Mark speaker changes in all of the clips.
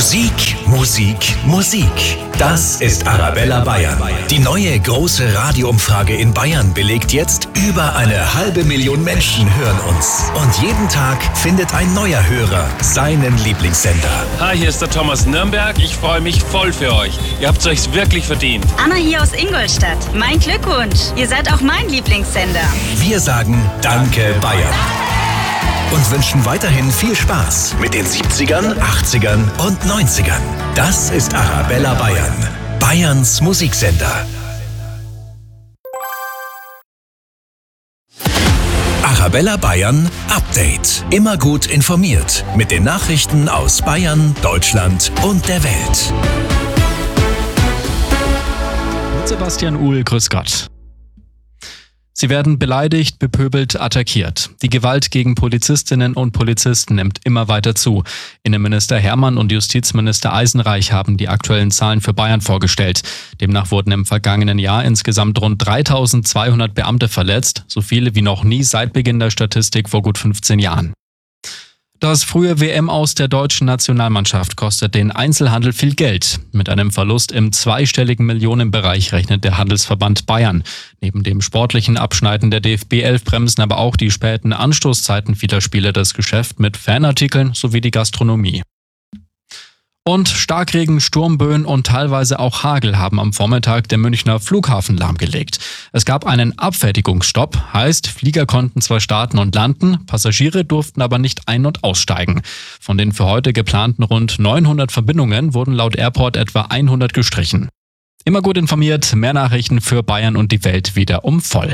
Speaker 1: Musik, Musik, Musik. Das ist Arabella Bayern. Die neue große Radioumfrage in Bayern belegt jetzt, über 500.000 Menschen hören uns. Und jeden Tag findet ein neuer Hörer seinen Lieblingssender.
Speaker 2: Hi, hier ist der Thomas Nürnberg. Ich freue mich voll für euch. Ihr habt es euch wirklich verdient.
Speaker 3: Anna hier aus Ingolstadt. Mein Glückwunsch. Ihr seid auch mein Lieblingssender.
Speaker 1: Wir sagen Danke Bayern. Und wünschen weiterhin viel Spaß mit den 70ern, 80ern und 90ern. Das ist Arabella Bayern, Bayerns Musiksender. Arabella Bayern Update. Immer gut informiert mit den Nachrichten aus Bayern, Deutschland und der Welt.
Speaker 4: Mit Sebastian Uhl, grüß Gott. Sie werden beleidigt, bepöbelt, attackiert. Die Gewalt gegen Polizistinnen und Polizisten nimmt immer weiter zu. Innenminister Hermann und Justizminister Eisenreich haben die aktuellen Zahlen für Bayern vorgestellt. Demnach wurden im vergangenen Jahr insgesamt rund 3.200 Beamte verletzt, so viele wie noch nie seit Beginn der Statistik vor gut 15 Jahren. Das frühe WM-Aus der deutschen Nationalmannschaft kostet den Einzelhandel viel Geld. Mit einem Verlust im zweistelligen Millionenbereich rechnet der Handelsverband Bayern. Neben dem sportlichen Abschneiden der DFB 11 bremsen aber auch die späten Anstoßzeiten vieler Spieler das Geschäft mit Fanartikeln sowie die Gastronomie. Und Starkregen, Sturmböen und teilweise auch Hagel haben am Vormittag den Münchner Flughafen lahmgelegt. Es gab einen Abfertigungsstopp, heißt, Flieger konnten zwar starten und landen, Passagiere durften aber nicht ein- und aussteigen. Von den für heute geplanten rund 900 Verbindungen wurden laut Airport etwa 100 gestrichen. Immer gut informiert, mehr Nachrichten für Bayern und die Welt wieder um voll.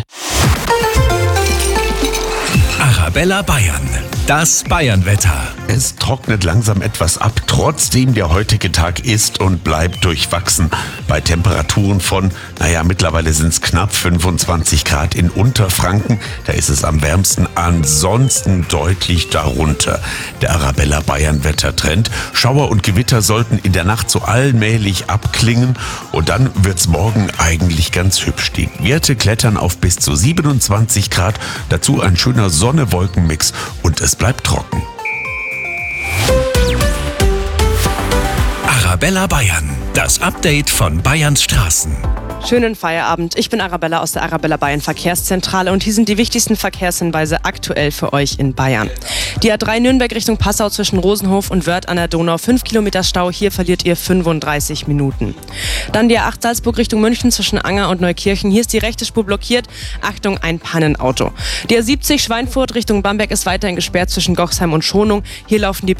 Speaker 1: Arabella Bayern, das Bayernwetter.
Speaker 5: Es trocknet langsam etwas ab, trotzdem der heutige Tag ist und bleibt durchwachsen. Bei Temperaturen von, mittlerweile sind es knapp 25 Grad in Unterfranken. Da ist es am wärmsten, ansonsten deutlich darunter. Der Arabella Bayern Wettertrend. Schauer und Gewitter sollten in der Nacht so allmählich abklingen und dann wird's morgen eigentlich ganz hübsch. Die Werte klettern auf bis zu 27 Grad. Dazu ein schöner Sonne-Wolken-Mix und es bleibt trocken.
Speaker 1: Arabella Bayern, das Update von Bayerns Straßen.
Speaker 6: Schönen Feierabend. Ich bin Arabella aus der Arabella Bayern Verkehrszentrale und hier sind die wichtigsten Verkehrshinweise aktuell für euch in Bayern. Die A3 Nürnberg Richtung Passau zwischen Rosenhof und Wörth an der Donau, 5 Kilometer Stau, hier verliert ihr 35 Minuten. Dann die A8 Salzburg Richtung München zwischen Anger und Neukirchen, hier ist die rechte Spur blockiert. Achtung, ein Pannenauto. Die A70 Schweinfurt Richtung Bamberg ist weiterhin gesperrt zwischen Gochsheim und Schonung, hier laufen die